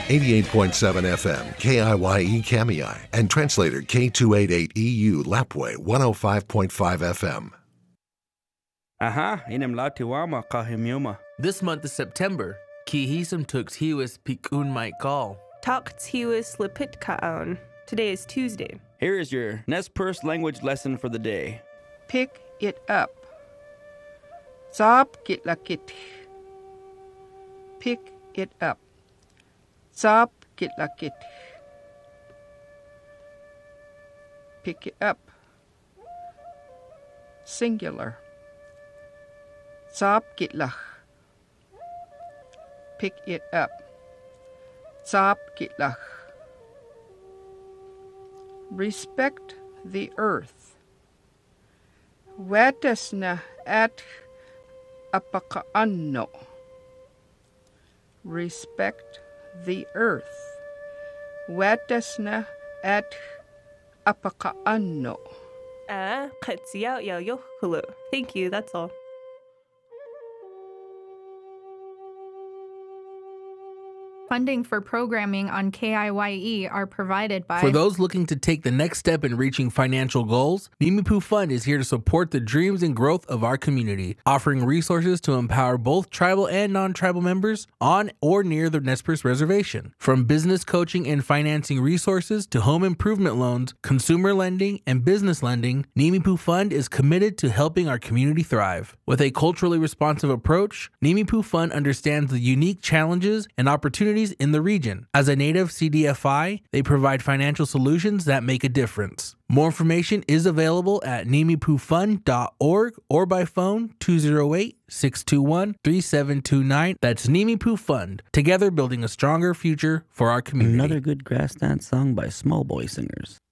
88.7 FM, KIYE Kamiai, and translator K288EU Lapway 105.5 FM. Aha, inem latiwama kahimiuma. This month is September. Kihism tux hiwis pikun might call. Talks hiwis lipit kaon. Today is Tuesday. Here is your Nez Perce language lesson for the day. Pick it up. Zop git lakit. Pick it up. Zop git lakit. Pick it up. Singular. Zop git lach. Pick it up. Zop git lach. Respect the earth. Wetasna at apakaano. Respect the earth. Wetasna at apakaano. Thank you, that's all. Funding for programming on KIYE are provided by... For those looking to take the next step in reaching financial goals, Nimipu Fund is here to support the dreams and growth of our community, offering resources to empower both tribal and non-tribal members on or near the Nez Perce Reservation. From business coaching and financing resources to home improvement loans, consumer lending, and business lending, Nimipu Fund is committed to helping our community thrive. With a culturally responsive approach, Nimipu Fund understands the unique challenges and opportunities in the region. As a native CDFI, they provide financial solutions that make a difference. More information is available at nimipufund.org or by phone 208-621-3729. That's Nimipu Fund, together building a stronger future for our community. Another good grass dance song by Small Boy Singers.